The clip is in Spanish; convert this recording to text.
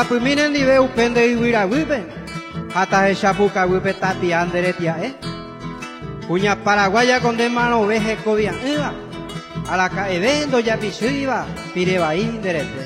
Pues miren y ve upende y huira huipen. Hasta el chapuca huipe tati anderetia, Cuña paraguaya con de mano veje cobia. A la cae vendo ya pisuiva, pireba inderete.